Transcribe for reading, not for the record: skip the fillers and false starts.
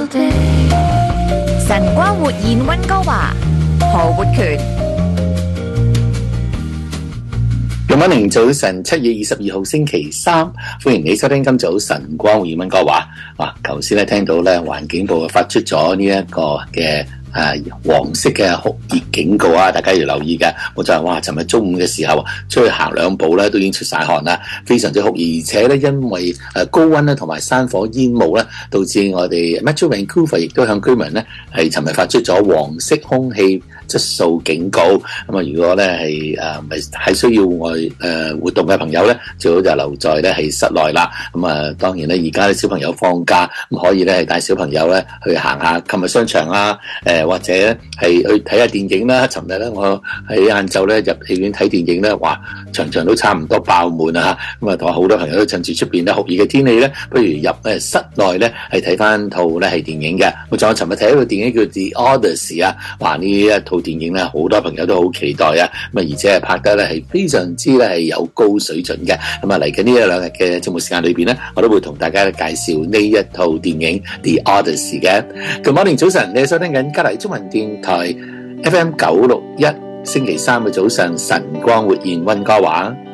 晨光活現溫哥華，何活權。 Good morning，早晨，7月22號星期三，歡迎你收聽今早晨光活現溫哥華。頭先咧聽到咧環境部發出咗呢一個嘅黃色嘅酷熱警告啊，大家要留意嘅。我就話尋日中午嘅時候出去行兩步咧，都已經出晒汗啦，非常之酷熱，而且咧因為高溫咧同埋山火煙霧咧，導致我哋 Metro Vancouver 亦都向居民咧係尋日發出咗黃色空氣質素警告。咁啊，如果咧係需要外活動嘅朋友咧，最好就留在咧係室內啦。咁啊，當然咧而家啲小朋友放假，咁可以咧係帶小朋友咧去行下購物商場啦，或者係去睇下電影啦。尋日咧我喺晏晝咧入戲院睇電影咧，哇，場都差唔多爆滿啊！咁啊，同好多朋友都趁住出邊咧酷熱嘅天氣咧，不如入室內咧係睇翻套咧係電影嘅。我仲有尋日睇一套電影叫 The Odyssey 啊，哇！呢一套電影咧好多朋友都好期待啊！咁啊，而且係拍得咧係非常之咧係有高水準嘅。咁啊，嚟緊呢一兩日嘅節目時間裏邊咧，我都會同大家介紹呢一套電影 The Odyssey 嘅。Good morning，早晨，你收聽緊加拿大中文電台 FM 961，星期三嘅早上晨光活現溫哥華。